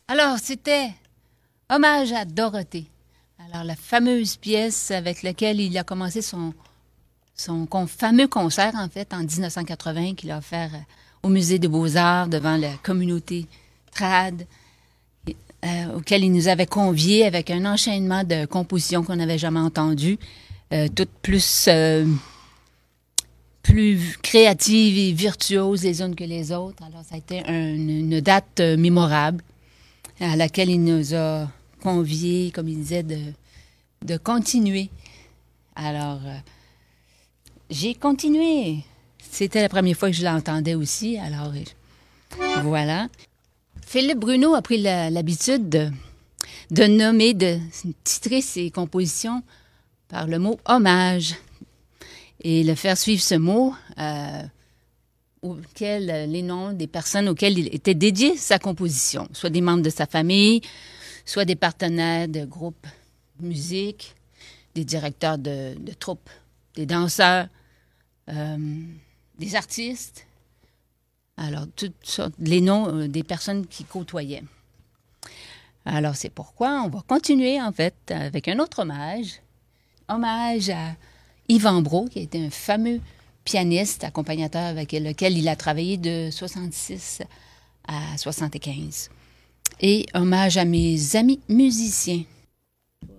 Alors, c'était Hommage à Dorothée. Alors, la fameuse pièce avec laquelle il a commencé son fameux concert, en fait, en 1980, qu'il a offert au Musée des Beaux-Arts devant la communauté trad, auquel il nous avait conviés avec un enchaînement de compositions qu'on n'avait jamais entendues, toutes plus créatives et virtuoses les unes que les autres. Alors, ça a été une date mémorable à laquelle il nous a conviés, comme il disait, de continuer. Alors, j'ai continué. C'était la première fois que je l'entendais aussi. Alors, voilà. Philippe Bruno a pris l'habitude de nommer, de titrer ses compositions par le mot hommage et le faire suivre ce mot auquel les noms des personnes auxquelles il était dédié sa composition, soit des membres de sa famille, soit des partenaires de groupes de musique, des directeurs de troupes, des danseurs, des artistes. Alors, toutes sortes, les noms des personnes qui côtoyaient. Alors, c'est pourquoi on va continuer, en fait, avec un autre hommage. Hommage à Yvan Brault, qui était un fameux pianiste, accompagnateur avec lequel il a travaillé de 66 à 75. Et hommage à mes amis musiciens.